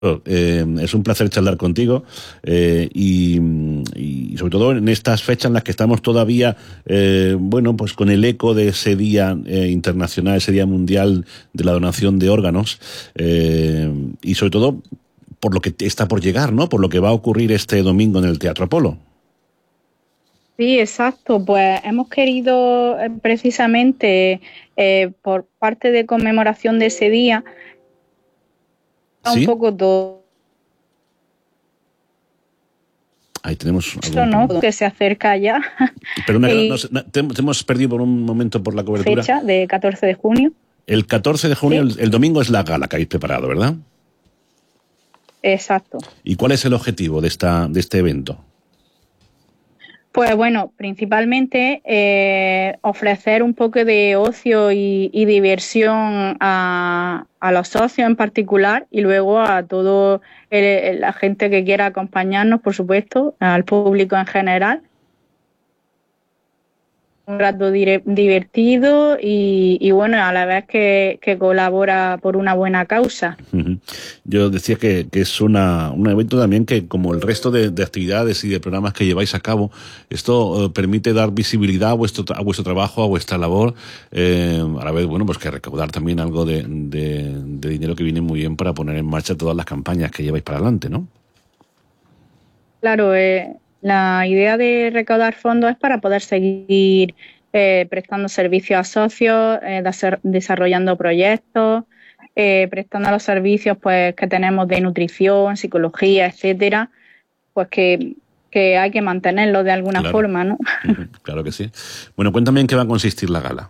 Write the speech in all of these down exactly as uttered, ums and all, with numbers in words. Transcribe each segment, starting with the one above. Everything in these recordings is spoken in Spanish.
Eh, es un placer charlar contigo eh, y, y sobre todo en estas fechas en las que estamos todavía, eh, bueno, pues con el eco de ese día eh, internacional, ese día mundial de la donación de órganos eh, y sobre todo por lo que está por llegar, ¿no? Por lo que va a ocurrir este domingo en el Teatro Apolo. Sí, exacto. Pues hemos querido eh, precisamente eh, por parte de conmemoración de ese día un ¿Sí? poco todo Ahí tenemos esto, algún ¿no? problema. Que se acerca ya. Pero una, no, Y te, te hemos perdido por un momento por la cobertura. fecha de catorce de junio. El catorce de junio, Sí, el, el domingo es la gala que habéis preparado, ¿verdad? exacto. ¿Y cuál es el objetivo de esta de este evento? Pues bueno, principalmente eh, ofrecer un poco de ocio y, y diversión a, a los socios en particular y luego a toda la gente que quiera acompañarnos, por supuesto, al público en general. Un rato dire- divertido y, y bueno, a la vez que, que colabora por una buena causa. Uh-huh. Yo decía que, que es una, un evento también que, como el resto de, de actividades y de programas que lleváis a cabo, esto eh, permite dar visibilidad a vuestro, a vuestro trabajo, a vuestra labor, eh, a la vez, bueno, pues que recaudar también algo de, de, de dinero que viene muy bien para poner en marcha todas las campañas que lleváis para adelante, ¿no? Claro, eh, la idea de recaudar fondos es para poder seguir eh, prestando servicios a socios, eh, de- desarrollando proyectos, eh, prestando los servicios pues que tenemos de nutrición, psicología, etcétera, pues que, que hay que mantenerlo de alguna Claro. forma, ¿no? Uh-huh. Claro que sí. Bueno, cuéntame en qué va a consistir la gala.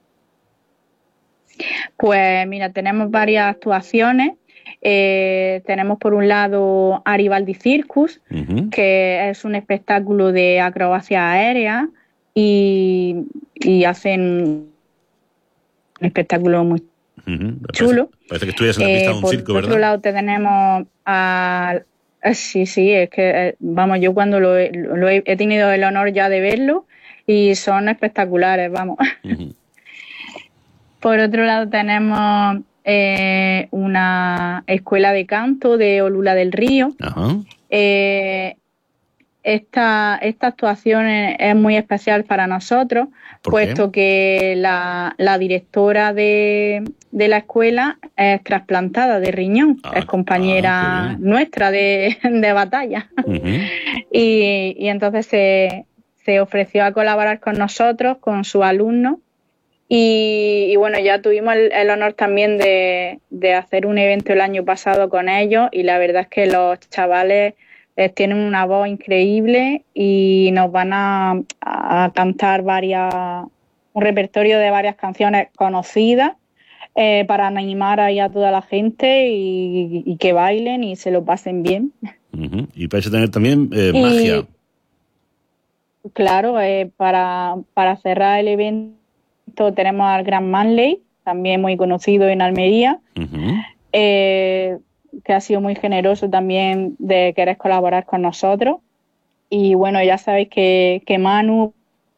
Pues mira, tenemos varias actuaciones. Eh, tenemos por un lado Aribaldi Circus, Uh-huh. que es un espectáculo de acrobacia aérea y, y hacen un espectáculo muy Uh-huh. chulo. Parece, parece que estuvieras en la pista Eh, de un por circo, otro ¿verdad? lado tenemos a... eh, Sí, sí, es que, eh, vamos, yo cuando lo, he, lo he, he tenido el honor ya de verlo y son espectaculares, vamos. Uh-huh. Por otro lado tenemos eh, una escuela de canto de Olula del Río. Ajá. Eh, esta, esta actuación es, es muy especial para nosotros, ¿Por puesto qué? que la, la directora de, de la escuela es trasplantada de riñón, Ah, es ah, qué compañera bien. nuestra de, de batalla. Uh-huh. Y, y entonces se, se ofreció a colaborar con nosotros, con sus alumnos. Y, y bueno, ya tuvimos el, el honor también de, de hacer un evento el año pasado con ellos y la verdad es que los chavales eh, tienen una voz increíble y nos van a, a cantar varias, un repertorio de varias canciones conocidas eh, para animar ahí a toda la gente y, y que bailen y se lo pasen bien. Uh-huh. Y vais a tener también eh, Y magia. claro, eh, para, para cerrar el evento tenemos al Gran Manley, también muy conocido en Almería, Uh-huh. eh, que ha sido muy generoso también de querer colaborar con nosotros. Y bueno, ya sabéis que, que Manu,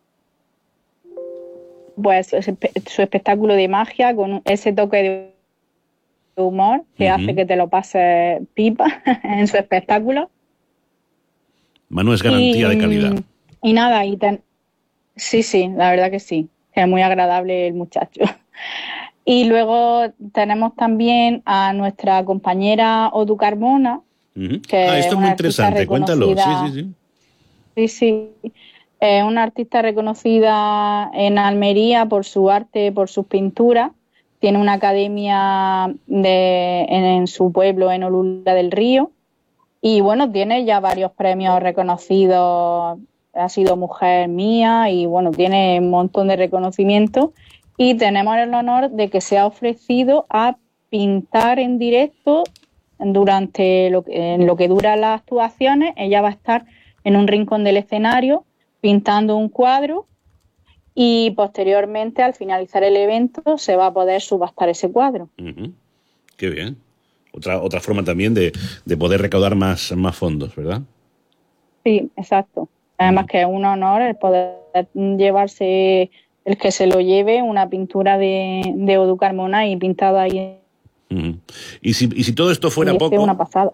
pues su, su espectáculo de magia con ese toque de humor que Uh-huh. hace que te lo pases pipa en su espectáculo. Manu es Y, garantía de calidad. y nada, y ten... sí, sí, la verdad que sí, es muy agradable el muchacho. Y luego tenemos también a nuestra compañera Odu Carmona, Uh-huh. que Ah, es esto es muy una artista interesante. Cuéntalo. Sí, sí, reconocida. sí. Sí, sí. Es una artista reconocida en Almería por su arte, por sus pinturas. Tiene una academia de, en, en su pueblo, en Olula del Río. Y bueno, tiene ya varios premios reconocidos. Ha sido Mujer Mía y bueno, tiene un montón de reconocimientos. Y tenemos el honor de que se ha ofrecido a pintar en directo durante lo que, en lo que duran las actuaciones. Ella va a estar en un rincón del escenario pintando un cuadro y posteriormente, al finalizar el evento, se va a poder subastar ese cuadro. Uh-huh. Qué bien. Otra otra forma también de, de poder recaudar más, más fondos, ¿verdad? Sí, exacto. Además Uh-huh. que es un honor el poder llevarse, el que se lo lleve, una pintura de, de Odu Carmona y pintada ahí Uh-huh. Y si, y si todo esto fuera y poco, una pasada.